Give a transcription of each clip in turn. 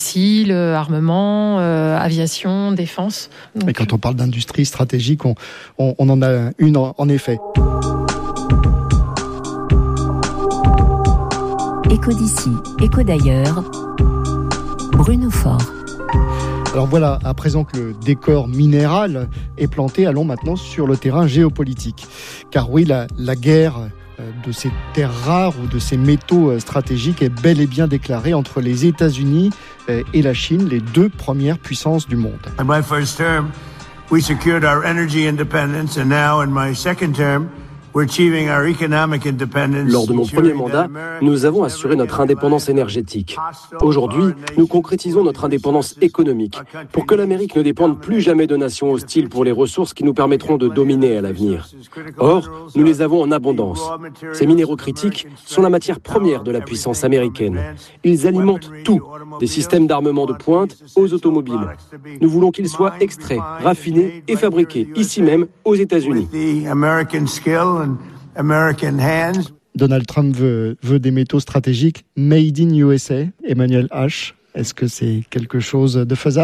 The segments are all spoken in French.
fossiles, armement, aviation, défense. Et quand on parle d'industrie stratégique, on en a une en effet. Écho d'ici, écho d'ailleurs, Bruno Faure. Alors voilà, à présent que le décor minéral est planté, allons maintenant sur le terrain géopolitique. Car oui, la guerre de ces terres rares ou de ces métaux stratégiques est bel et bien déclarée entre les États-Unis et la Chine, les deux premières puissances du monde. In my first term, we secured our energy independence, and now in my second term, we're achieving our economic independence. Lors de mon premier mandat, nous avons assuré notre indépendance énergétique. Aujourd'hui, nous concrétisons notre indépendance économique pour que l'Amérique ne dépende plus jamais de nations hostiles pour les ressources qui nous permettront de dominer à l'avenir. Or, nous les avons en abondance. Ces minéraux critiques sont la matière première de la puissance américaine. Ils alimentent tout, des systèmes d'armement de pointe aux automobiles. Nous voulons qu'ils soient extraits, raffinés et fabriqués ici même aux États-Unis. Donald Trump veut des métaux stratégiques made in USA. Emmanuel H., est-ce que c'est quelque chose de faisable ?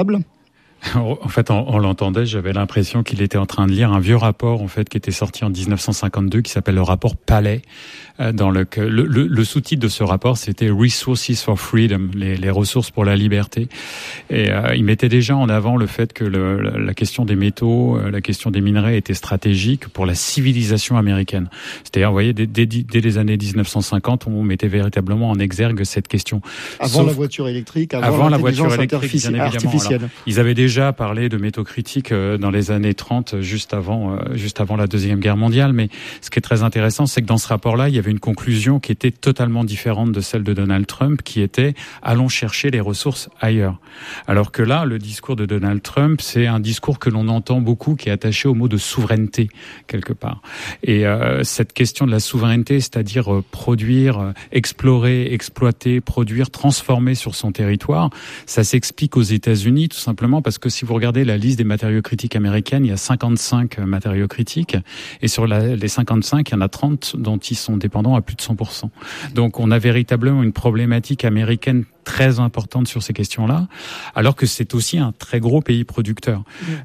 En fait, on l'entendait, j'avais l'impression qu'il était en train de lire un vieux rapport en fait qui était sorti en 1952 qui s'appelle le rapport Palais. Dans le sous-titre de ce rapport, c'était Resources for Freedom, les ressources pour la liberté. Et il mettait déjà en avant le fait que la question des métaux, la question des minerais était stratégique pour la civilisation américaine. C'est-à-dire, vous voyez, dès les années 1950, on mettait véritablement en exergue cette question. Avant la voiture électrique, avant la voiture électrique, artificielle. Alors, ils avaient déjà parlé de métaux critiques dans les années 30, juste avant la Deuxième Guerre mondiale. Mais ce qui est très intéressant, c'est que dans ce rapport-là, il y avait une conclusion qui était totalement différente de celle de Donald Trump, qui était « allons chercher les ressources ailleurs ». Alors que là, le discours de Donald Trump, c'est un discours que l'on entend beaucoup, qui est attaché au mot de souveraineté, quelque part. Et cette question de la souveraineté, c'est-à-dire produire, explorer, exploiter, produire, transformer sur son territoire, ça s'explique aux États-Unis, tout simplement parce que si vous regardez la liste des matériaux critiques américaines, il y a 55 matériaux critiques, et sur les 55, il y en a 30 dont ils sont dépendants à plus de 100%. Donc on a véritablement une problématique américaine très importante sur ces questions-là, alors que c'est aussi un très gros pays producteur.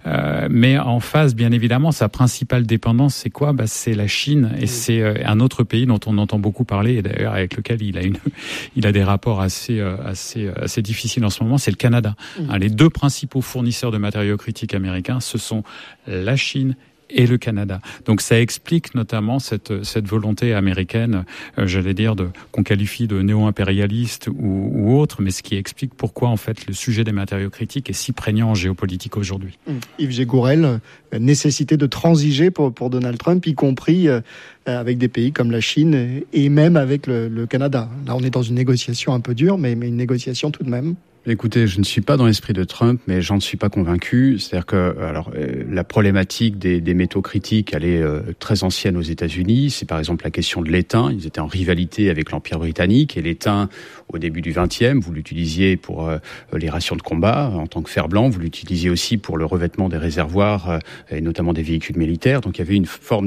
Mais en face, bien évidemment, sa principale dépendance, c'est quoi ? C'est la Chine, et c'est un autre pays dont on entend beaucoup parler, et d'ailleurs avec lequel il a des rapports assez difficiles en ce moment, c'est le Canada. Les deux principaux fournisseurs de matériaux critiques américains, ce sont la Chine et le Canada. Donc ça explique notamment cette volonté américaine, j'allais dire, qu'on qualifie de néo-impérialiste ou autre, mais ce qui explique pourquoi en fait le sujet des matériaux critiques est si prégnant en géopolitique aujourd'hui. Yves Gégourel, nécessité de transiger pour Donald Trump, y compris avec des pays comme la Chine et même avec le Canada. Là, on est dans une négociation un peu dure, mais une négociation tout de même. Écoutez, je ne suis pas dans l'esprit de Trump, mais j'en suis pas convaincu. C'est-à-dire que, la problématique des métaux critiques, elle est très ancienne aux États-Unis. C'est par exemple la question de l'étain. Ils étaient en rivalité avec l'Empire britannique, et l'étain, au début du XXe, vous l'utilisiez pour les rations de combat en tant que fer blanc. Vous l'utilisiez aussi pour le revêtement des réservoirs et notamment des véhicules militaires. Donc il y avait une forme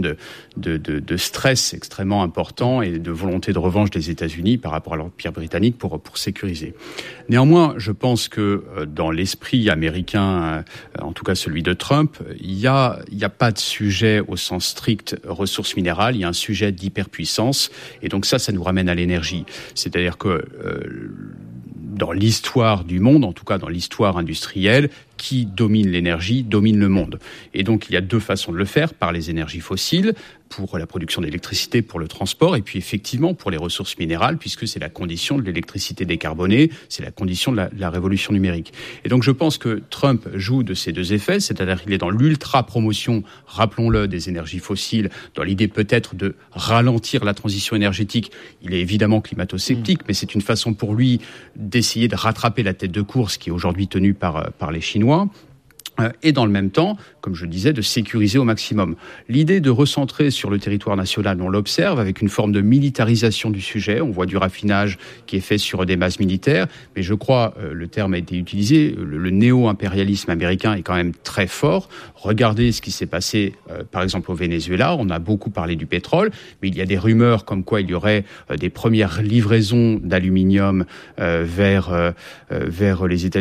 de stress extrêmement important et de volonté de revanche des États-Unis par rapport à l'Empire britannique pour sécuriser. Néanmoins, je pense que dans l'esprit américain, en tout cas celui de Trump, il y a pas de sujet au sens strict ressources minérales, il y a un sujet d'hyperpuissance, et donc ça nous ramène à l'énergie. C'est-à-dire que dans l'histoire du monde, en tout cas dans l'histoire industrielle, qui domine l'énergie, domine le monde. Et donc, il y a deux façons de le faire, par les énergies fossiles, pour la production d'électricité, pour le transport, et puis effectivement pour les ressources minérales, puisque c'est la condition de l'électricité décarbonée, c'est la condition de la révolution numérique. Et donc, je pense que Trump joue de ces deux effets, c'est-à-dire qu'il est dans l'ultra-promotion, rappelons-le, des énergies fossiles, dans l'idée peut-être de ralentir la transition énergétique. Il est évidemment climato-sceptique, mais c'est une façon pour lui d'essayer de rattraper la tête de course qui est aujourd'hui tenue par les Chinois. Et dans le même temps, comme je le disais, de sécuriser au maximum. L'idée de recentrer sur le territoire national, on l'observe avec une forme de militarisation du sujet. On voit du raffinage qui est fait sur des bases militaires, mais je crois, le terme a été utilisé, le néo-impérialisme américain est quand même très fort. Regardez ce qui s'est passé, par exemple, au Venezuela. On a beaucoup parlé du pétrole, mais il y a des rumeurs comme quoi il y aurait des premières livraisons d'aluminium vers les États-Unis